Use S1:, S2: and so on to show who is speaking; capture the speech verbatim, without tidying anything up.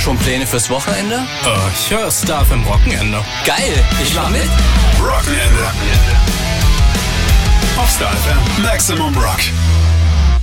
S1: Schon Pläne fürs Wochenende?
S2: Äh, ich höre Star F M Wochenende.
S1: Geil, ich mach mit.
S3: Wochenende. Auf Star F M Maximum Rock.